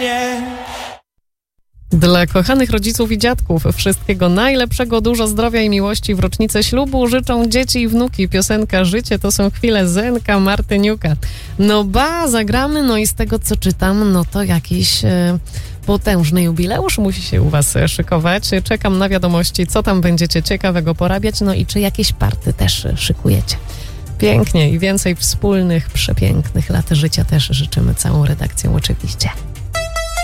Dla kochanych rodziców i dziadków wszystkiego najlepszego, dużo zdrowia i miłości w rocznicę ślubu życzą dzieci i wnuki. Piosenka Życie to są chwile Zenka Martyniuka. No zagramy, no i z tego co czytam, no to jakiś potężny jubileusz musi się u was szykować. Czekam na wiadomości, co tam będziecie ciekawego porabiać, no i czy jakieś party też szykujecie. Pięknie i więcej wspólnych, przepięknych lat życia też życzymy całą redakcją oczywiście.